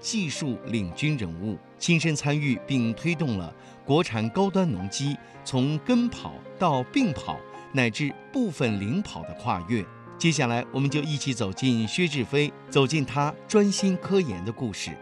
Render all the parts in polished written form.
技术领军人物，亲身参与并推动了国产高端农机从跟跑到并跑乃至部分领跑的跨越。接下来，我们就一起走进薛志飞，走进他专心科研的故事。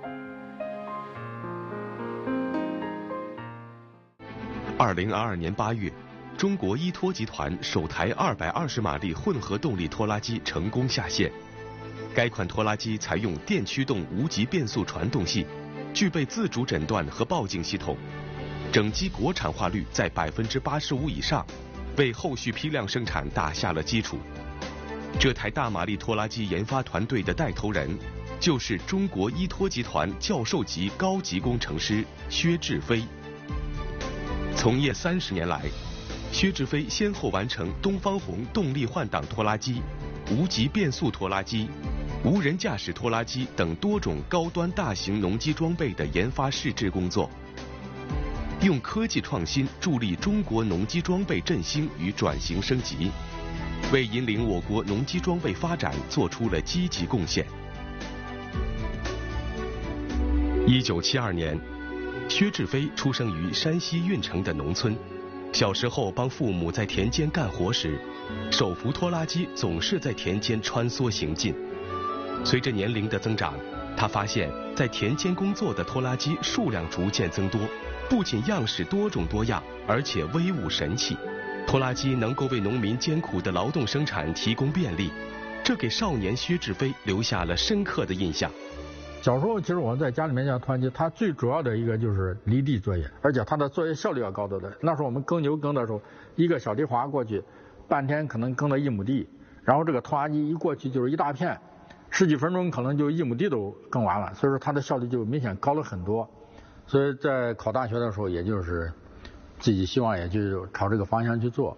2022年8月，中国依托集团首台220马力混合动力拖拉机成功下线。该款拖拉机采用电驱动无级变速传动系，具备自主诊断和报警系统，整机国产化率在85%以上，为后续批量生产打下了基础。这台大马力拖拉机研发团队的带头人，就是中国依托集团教授级高级工程师薛志飞。从业30年来，薛志飞先后完成东方红动力换挡拖拉机、无级变速拖拉机、无人驾驶拖拉机等多种高端大型农机装备的研发试制工作，用科技创新助力中国农机装备振兴与转型升级，为引领我国农机装备发展做出了积极贡献。1972年，薛志飞出生于山西运城的农村。小时候帮父母在田间干活时，手扶拖拉机总是在田间穿梭行进。随着年龄的增长，他发现，在田间工作的拖拉机数量逐渐增多，不仅样式多种多样，而且威武神气。拖拉机能够为农民艰苦的劳动生产提供便利，这给少年薛志飞留下了深刻的印象。 小时候，其实我们在家里面养拖拉机，它最主要的一个就是离地作业，而且它的作业效率要高得多。那时候我们耕牛耕的时候，一个小地滑过去，半天可能耕到1亩地，然后这个拖拉机一过去就是一大片，10几分钟可能就1亩地都耕完了，所以说它的效率就明显高了很多。所以在考大学的时候，也就是自己希望也就朝这个方向去做。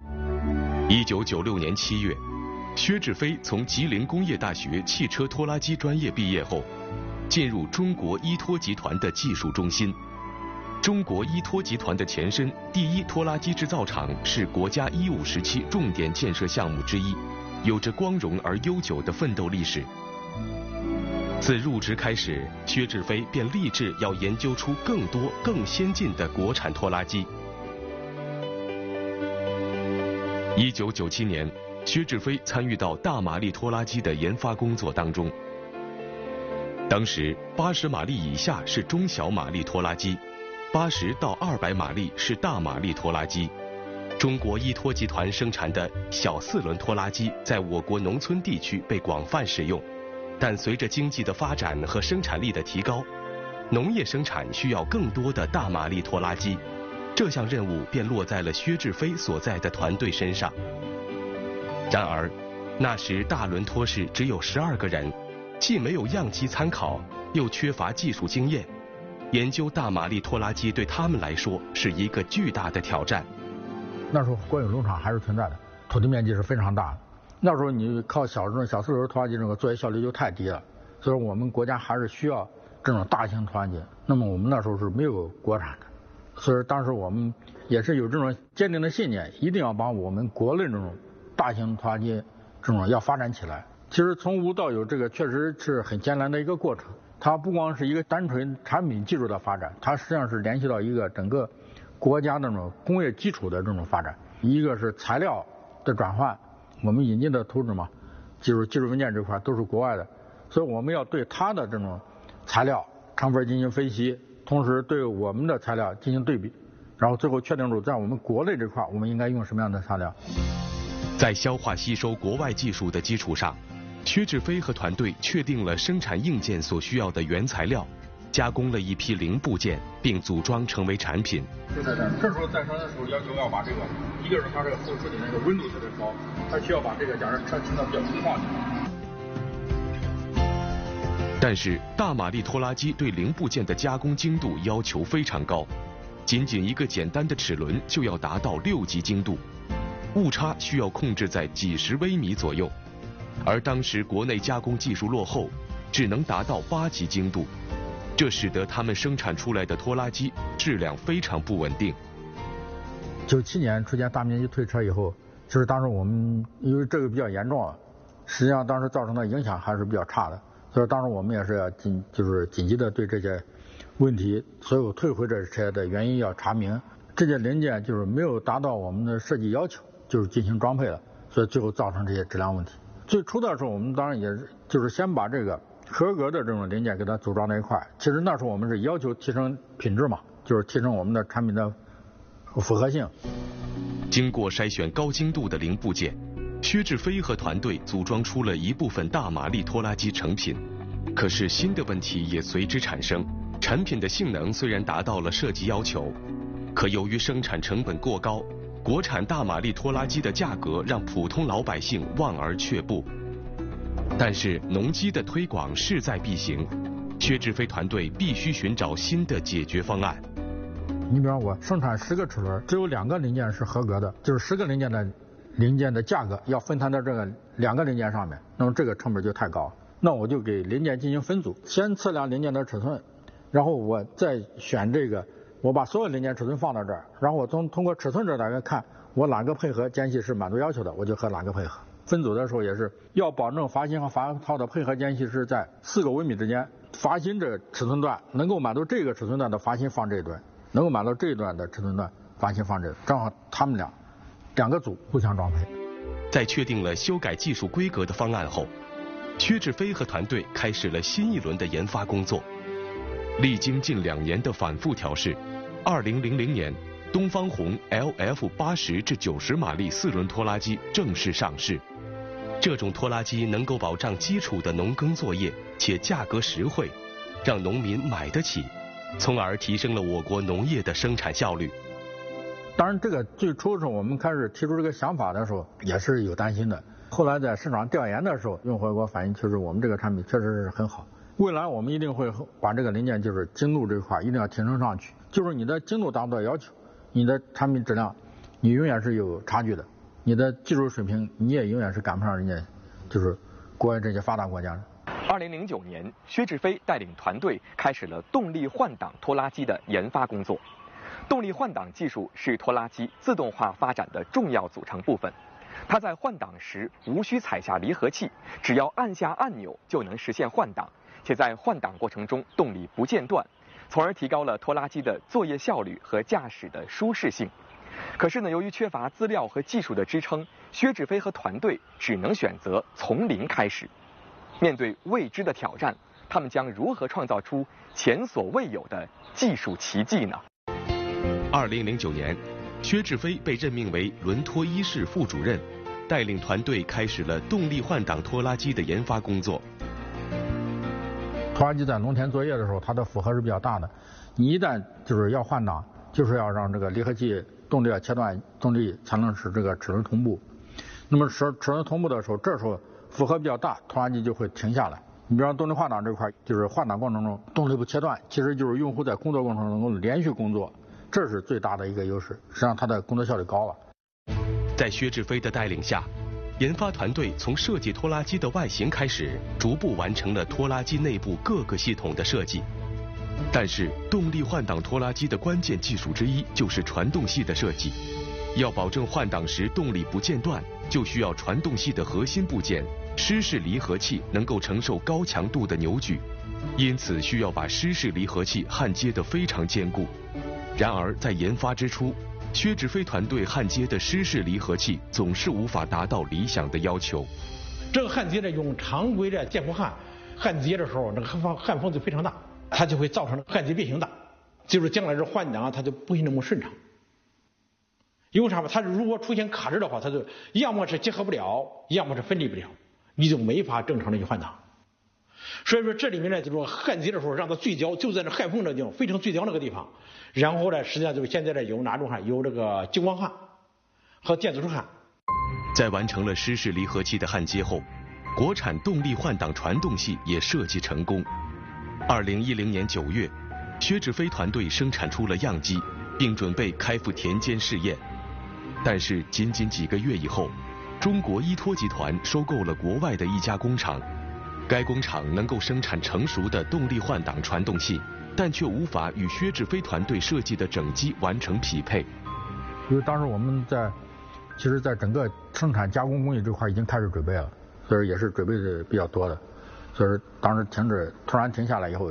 1996年7月，薛志飞从吉林工业大学汽车拖拉机专业毕业后，进入中国依托集团的技术中心。中国依托集团的前身第一拖拉机制造厂是国家15时期重点建设项目之一，有着光荣而悠久的奋斗历史。自入职开始，薛志飞便立志要研究出更多更先进的国产拖拉机。1997年，薛志飞参与到大马力拖拉机的研发工作当中。当时80马力以下是中小马力拖拉机，80到200马力是大马力拖拉机。中国依托集团生产的小4轮拖拉机在我国农村地区被广泛使用，但随着经济的发展和生产力的提高，农业生产需要更多的大马力拖拉机，这项任务便落在了薛志飞所在的团队身上。然而，那时大轮拖室只有12个人，既没有样机参考，又缺乏技术经验，研究大马力拖拉机对他们来说是一个巨大的挑战。 那时候国有农场还是存在的，土地面积是非常大的。那时候你靠小4轮拖拉机这个作业效率就太低了，所以我们国家还是需要这种大型拖拉机。那么我们那时候是没有国产的，所以当时我们也是有这种坚定的信念，一定要把我们国内这种大型拖拉机这种要发展起来。其实从无到有，这个确实是很艰难的一个过程。它不光是一个单纯产品技术的发展，它实际上是联系到一个整个国家那种工业基础的这种发展。一个是材料的转换，我们引进的图纸嘛，技术文件这块都是国外的，所以我们要对它的这种材料成分进行分析，同时对我们的材料进行对比，然后最后确定出在我们国内这块我们应该用什么样的材料。 在消化吸收国外技术的基础上，薛志飞和团队确定了生产硬件所需要的原材料，加工了一批零部件，并组装成为产品。 就在这儿，这时候在生的时候要求要把这个，一个是它这个后视镜那个温度特别高，它需要把这个假如车停到比较空旷的地方。 但是大马力拖拉机对零部件的加工精度要求非常高，仅仅一个简单的齿轮就要达到6级精度，误差需要控制在几十微米左右，而当时国内加工技术落后，只能达到8级精度，这使得他们生产出来的拖拉机质量非常不稳定。 97年出现大面积退车以后，其实当时我们因为这个比较严重，实际上当时造成的影响还是比较差的。 所以当时我们也是要紧急的对这些问题，所有退回这些的原因要查明。这些零件就是没有达到我们的设计要求，就是进行装配了，所以最后造成这些质量问题。最初的时候，我们当然也是就是先把这个合格的这种零件给它组装在一块。其实那时候我们是要求提升品质嘛，就是提升我们的产品的复合性。 经过筛选高精度的零部件，薛志飞和团队组装出了一部分大马力拖拉机成品。可是新的问题也随之产生，产品的性能虽然达到了设计要求，可由于生产成本过高，国产大马力拖拉机的价格让普通老百姓望而却步。但是农机的推广势在必行，薛志飞团队必须寻找新的解决方案。 你比方我生产10个齿轮，只有2个零件是合格的，就是10个零件的价格要分摊到这个2个零件上面，那么这个成本就太高。那我就给零件进行分组，先测量零件的尺寸，然后我再选这个，我把所有零件尺寸放到这儿，然后我通过尺寸这来看我哪个配合间隙是满足要求的，我就和哪个配合。分组的时候也是要保证阀芯和阀套的配合间隙是在4个微米之间，阀芯这个尺寸段能够满足这个尺寸段的阀芯放这一段，能够满足这一段的尺寸段阀芯放这，正好他们两个组互相装配。 在确定了修改技术规格的方案后，薛志飞和团队开始了新一轮的研发工作。历经近2年的反复调试，2000年，东方红 LF80至90马力4轮拖拉机正式上市。这种拖拉机能够保障基础的农耕作业，且价格实惠，让农民买得起，从而提升了我国农业的生产效率。 当然，这个最初是我们开始提出这个想法的时候，也是有担心的。后来在市场调研的时候，用户给我反映，就是我们这个产品确实是很好。未来我们一定会把这个零件就是精度这块一定要提升上去，就是你的精度达不到要求，你的产品质量你永远是有差距的，你的技术水平你也永远是赶不上人家，就是国外这些发达国家。 2009年，薛志飞带领团队开始了动力换挡拖拉机的研发工作。动力换挡技术是拖拉机自动化发展的重要组成部分。它在换挡时无需踩下离合器，只要按下按钮就能实现换挡，且在换挡过程中动力不间断，从而提高了拖拉机的作业效率和驾驶的舒适性。可是呢，由于缺乏资料和技术的支撑，薛志飞和团队只能选择从零开始。面对未知的挑战，他们将如何创造出前所未有的技术奇迹呢 ？2009年，薛志飞被任命为轮拖一室副主任，带领团队开始了动力换挡拖拉机的研发工作。 拖拉机在农田作业的时候，它的负荷是比较大的，你一旦就是要换挡，就是要让这个离合器动力要切断动力，才能使这个齿轮同步。那么齿轮同步的时候，这时候负荷比较大，拖拉机就会停下来。你比方动力换挡这块，就是换挡过程中动力不切断，其实就是用户在工作过程中能够连续工作，这是最大的一个优势，实际上它的工作效率高了。 在薛志飞的带领下，研发团队从设计拖拉机的外形开始，逐步完成了拖拉机内部各个系统的设计。但是动力换挡拖拉机的关键技术之一就是传动系的设计，要保证换挡时动力不间断，就需要传动系的核心部件湿式离合器能够承受高强度的扭矩，因此需要把湿式离合器焊接得非常坚固。然而在研发之初，薛志飞团队焊接的湿式离合器总是无法达到理想的要求。 这个焊接呢，用常规的健步焊焊接的时候，那个焊缝就非常大，它就会造成焊接变形大，就是将来这换挡它就不会那么顺畅。因为啥吧？它如果出现卡滞的话，它就要么是结合不了，要么是分离不了，你就没法正常的去换挡。所以说这里面呢，就是说焊接的时候让它聚焦，就在那焊缝这地方非常聚焦那个地方。然后呢，实际上就是现在呢有哪种焊？有这个激光焊和电子束焊。 在完成了湿式离合器的焊接后，国产动力换挡传动系也设计成功。2010年9月，薛志飞团队生产出了样机，并准备开赴田间试验。但是仅几个月以后，中国依托集团收购了国外的一家工厂。该工厂能够生产成熟的动力换挡传动系，但却无法与薛志飞团队设计的整机完成匹配。 因为当时我们其实在整个生产加工工艺这块已经开始准备了，所以也是准备的比较多的。 所以当时突然停下来以后，